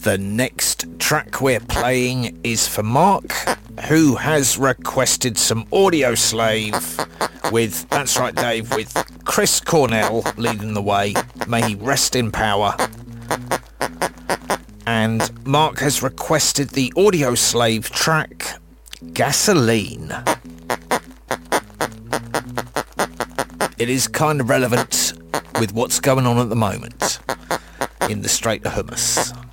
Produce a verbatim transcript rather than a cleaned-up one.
The next track we're playing is for Mark, who has requested some Audio Slave with, that's right Dave, with Chris Cornell leading the way. May he rest in power. And Mark has requested the Audio Slave track Gasoline. It is kind of relevant with what's going on at the moment in the Strait of Hormuz.